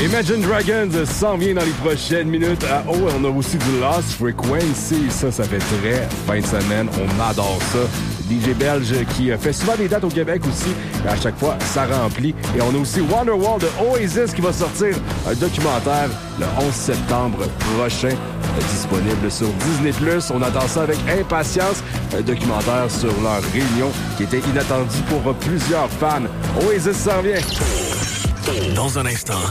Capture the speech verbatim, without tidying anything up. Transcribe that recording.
Imagine Dragons s'en vient dans les prochaines minutes. Ah, oh, on a aussi du Lost Frequency. Ça, ça fait très fin de semaine. On adore ça. D J belge qui fait souvent des dates au Québec aussi. Et à chaque fois, ça remplit. Et on a aussi Wonderwall de Oasis qui va sortir un documentaire le onze septembre prochain. Disponible sur Disney plus. On attend ça avec impatience. Un documentaire sur leur réunion qui était inattendu pour plusieurs fans. Oasis s'en vient. Dans un instant,